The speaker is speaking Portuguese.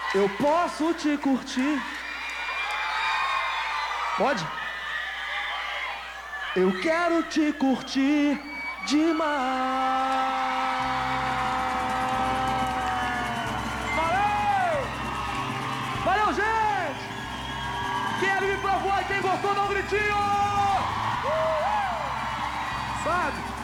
Eu posso te curtir. Pode? Eu quero te curtir demais. Valeu! Valeu, gente! Quero me provar, quem gostou, dá um gritinho! Sabe?